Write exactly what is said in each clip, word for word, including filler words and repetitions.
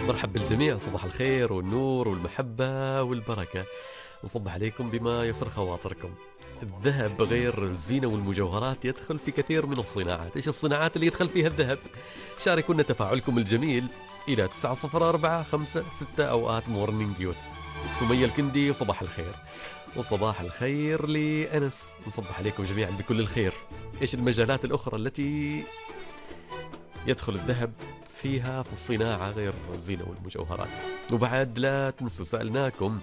مرحب بالجميع، صباح الخير والنور والمحبة والبركة. نصبح عليكم بما يسر خواطركم. الذهب غير الزينة والمجوهرات يدخل في كثير من الصناعات. إيش الصناعات اللي يدخل فيها الذهب؟ شاركونا تفاعلكم الجميل إلى تسعة صفر أربعة خمسة ستة أوقات مورنينج يوث. سمية الكندي صباح الخير، وصباح الخير لأنس. نصبح عليكم جميعا بكل الخير. إيش المجالات الأخرى التي يدخل الذهب فيها في الصناعة غير الزينة والمجوهرات؟ وبعد لا تنسوا سألناكم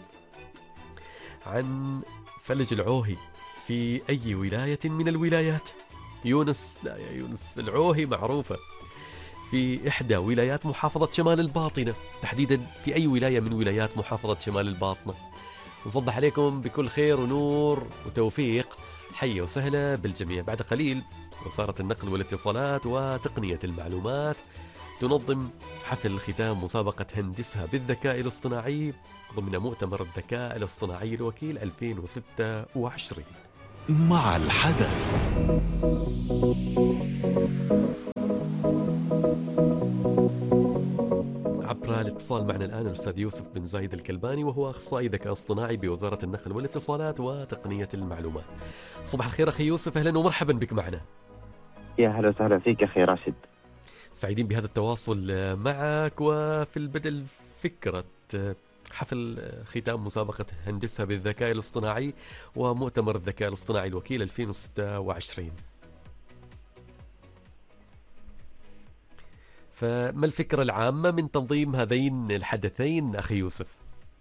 عن فلج العوهي في أي ولاية من الولايات. يونس، لا يا يونس، العوهي معروفة في إحدى ولايات محافظة شمال الباطنة، تحديدا في أي ولاية من ولايات محافظة شمال الباطنة. نصبح عليكم بكل خير ونور وتوفيق. حية وسهلة بالجميع. بعد قليل وزارة النقل والاتصالات وتقنية المعلومات تنظم حفل ختام مسابقة هندسها بالذكاء الاصطناعي ضمن مؤتمر الذكاء الاصطناعي الوكيل ألفين وستة وعشرين. مع الحدث عبر الاتصال معنا الآن الأستاذ يوسف بن زايد الكلباني، وهو أخصائي ذكاء اصطناعي بوزارة النقل والاتصالات وتقنية المعلومات. صباح الخير أخي يوسف، أهلا ومرحبا بك معنا. يا هلا وسهلا فيك أخي راشد. سعيدين بهذا التواصل معك. وفي البدء فكرة حفل ختام مسابقة هندسها بالذكاء الاصطناعي ومؤتمر الذكاء الاصطناعي الوكيل ألفين وستة وعشرين، فما الفكرة العامة من تنظيم هذين الحدثين أخي يوسف؟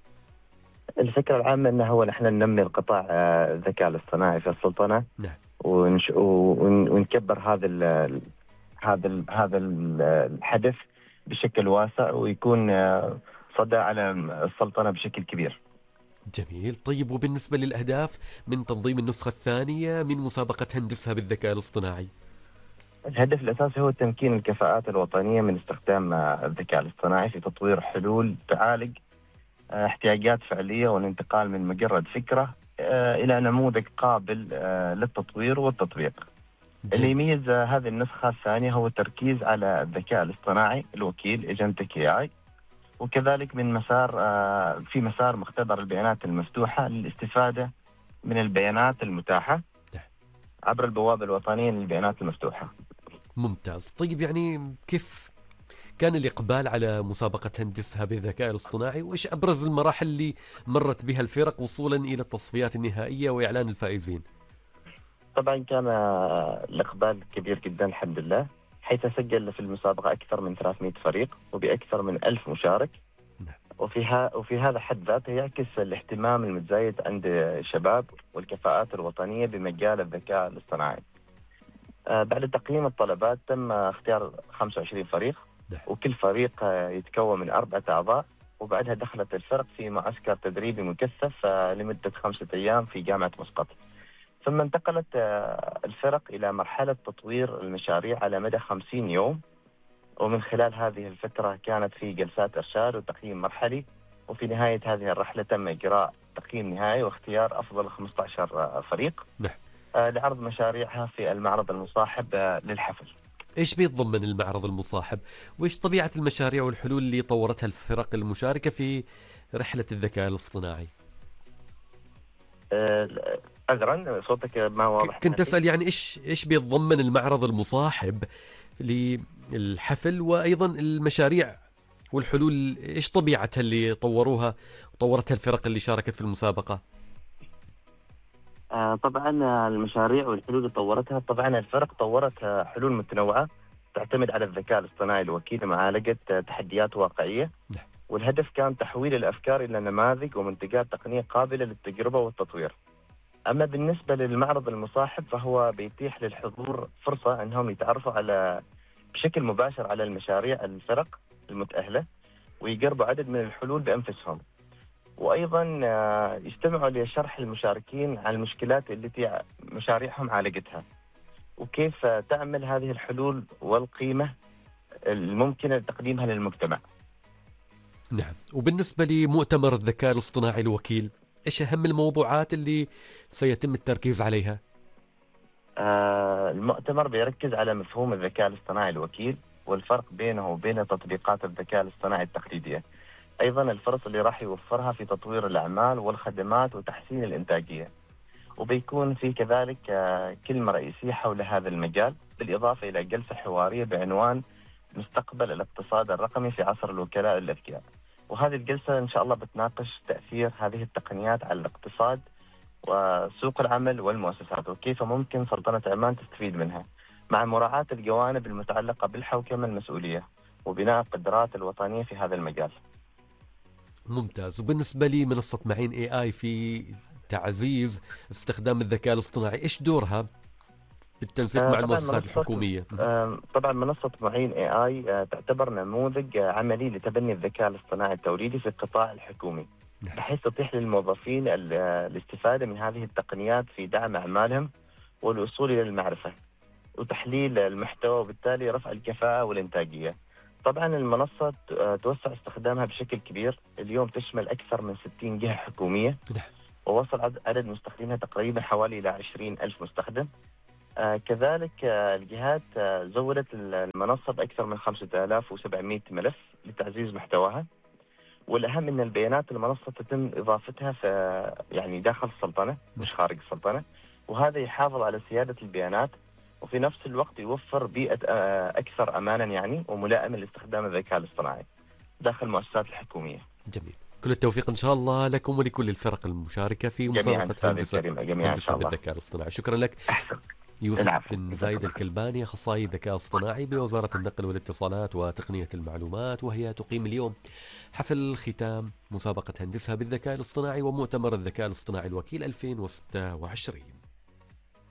الفكرة العامة أنه هو نحن ننمي القطاع الذكاء الاصطناعي في السلطنة. نعم. ونش... ون... ونكبر هذا ال... هذا ال... هذا الحدث بشكل واسع، ويكون صدى على السلطنة بشكل كبير. جميل. طيب، وبالنسبة للأهداف من تنظيم النسخة الثانية من مسابقة هندسها بالذكاء الاصطناعي؟ الهدف الأساسي هو تمكين الكفاءات الوطنية من استخدام الذكاء الاصطناعي في تطوير حلول تعالج احتياجات فعلية، والانتقال من مجرد فكرة إلى نموذج قابل للتطوير والتطبيق. جميل. اللي يميز هذه النسخة الثانية هو التركيز على الذكاء الاصطناعي الوكيل ايجنتك اي اي، وكذلك من مسار في مسار مختبر البيانات المفتوحة للاستفادة من البيانات المتاحة عبر البوابة الوطنية للبيانات المفتوحة. ممتاز. طيب، يعني كيف كان الإقبال على مسابقة هندسها بالذكاء الاصطناعي، وإيش أبرز المراحل اللي مرت بها الفرق وصولا إلى التصفيات النهائية وإعلان الفائزين؟ طبعا كان الإقبال كبير جدا الحمد لله، حيث سجل في المسابقة أكثر من ثلاثمئة فريق وبأكثر من ألف مشارك. وفي, وفي هذا حد ذاته يعكس الاهتمام المتزايد عند الشباب والكفاءات الوطنية بمجال الذكاء الاصطناعي. آه بعد تقييم الطلبات تم اختيار خمسة وعشرين فريق، وكل فريق آه يتكون من أربعة أعضاء، وبعدها دخلت الفرق في معسكر تدريبي مكثف آه لمدة خمسة أيام في جامعة مسقط. ثم انتقلت آه الفرق إلى مرحلة تطوير المشاريع على مدى خمسين يوم، ومن خلال هذه الفترة كانت في جلسات إرشاد وتقييم مرحلي، وفي نهاية هذه الرحلة تم إجراء تقييم نهائي واختيار أفضل خمسة عشر فريق نعم. لعرض مشاريعها في المعرض المصاحب للحفل. إيش بيتضمن المعرض المصاحب؟ وإيش طبيعة المشاريع والحلول اللي طورتها الفرق المشاركة في رحلة الذكاء الاصطناعي؟ أذرا صوتك ما واضح. كنت أسأل يعني إيش إيش بيتضمن المعرض المصاحب للحفل، وأيضا المشاريع والحلول إيش طبيعتها اللي طوروها وطورتها الفرق اللي شاركت في المسابقة؟ آه طبعا المشاريع والحلول اللي طورتها، طبعا الفرق طورت حلول متنوعة تعتمد على الذكاء الاصطناعي الوكيل لمعالجة تحديات واقعية. نعم. والهدف كان تحويل الأفكار إلى نماذج ومنتجات تقنية قابلة للتجربة والتطوير. أما بالنسبة للمعرض المصاحب فهو بيتيح للحضور فرصة أنهم يتعرفوا على بشكل مباشر على المشاريع الفرق المتأهلة، ويقربوا عدد من الحلول بأنفسهم، وأيضا يستمعوا لشرح المشاركين عن المشكلات التي مشاريعهم عالجتها، وكيف تعمل هذه الحلول والقيمة الممكنة لتقديمها للمجتمع. نعم. وبالنسبة لمؤتمر الذكاء الاصطناعي الوكيل، إيش أهم الموضوعات اللي سيتم التركيز عليها؟ آه المؤتمر بيركز على مفهوم الذكاء الاصطناعي الوكيل والفرق بينه وبين تطبيقات الذكاء الاصطناعي التقليدية. أيضا الفرص اللي راح يوفرها في تطوير الأعمال والخدمات وتحسين الإنتاجية. وبيكون في كذلك آه، كلمة رئيسية حول هذا المجال، بالإضافة إلى جلسة حوارية بعنوان مستقبل الاقتصاد الرقمي في عصر الوكلاء الأذكياء. وهذه الجلسة إن شاء الله بتناقش تأثير هذه التقنيات على الاقتصاد وسوق العمل والمؤسسات، وكيف ممكن سلطنة عمان تستفيد منها، مع مراعاة الجوانب المتعلقة بالحوكمة المسؤولية وبناء القدرات الوطنية في هذا المجال. ممتاز. وبالنسبة لي منصة معين اي اي في تعزيز استخدام الذكاء الاصطناعي، ايش دورها بالتنسيق آه، مع طبعا المؤسسات منصة الحكومية؟ آه، طبعا منصة معين اي اي آه، تعتبر نموذج آه، عملي لتبني الذكاء الاصطناعي التوريدي في القطاع الحكومي، نعم. بحيث تتيح للموظفين ال- آه، الاستفادة من هذه التقنيات في دعم أعمالهم والوصول إلى المعرفة وتحليل المحتوى، وبالتالي رفع الكفاءة والإنتاجية. طبعا المنصة ت- آه، توسع استخدامها بشكل كبير، اليوم تشمل أكثر من ستين جهة حكومية، نعم. ووصل عد- عدد مستخدميها تقريبا حوالي إلى عشرين ألف مستخدم. آه كذلك آه الجهات آه زودت المنصة بأكثر من خمسة آلاف وسبعمائة ملف لتعزيز محتواها. والأهم أن البيانات المنصة تتم إضافتها في يعني داخل السلطنة مش خارج السلطنة، وهذا يحافظ على سيادة البيانات، وفي نفس الوقت يوفر بيئة آه أكثر أمانا يعني وملائمة لاستخدام الذكاء الاصطناعي داخل المؤسسات الحكومية. جميل. كل التوفيق إن شاء الله لكم ولكل الفرق المشاركة في جميعا مسابقة أستاذ هندسة الكريم، جميعا إن هندسة شاء الله. بالذكاء الاصطناعي. شكرا لك أحسن. يوسف العفو. بن جزاك زايد الله خير. الكلباني، أخصائي الذكاء الاصطناعي بوزارة النقل والاتصالات وتقنية المعلومات، وهي تقيم اليوم حفل ختام مسابقة هندسة بالذكاء الاصطناعي ومؤتمر الذكاء الاصطناعي الوكيل ألفين وستة وعشرين.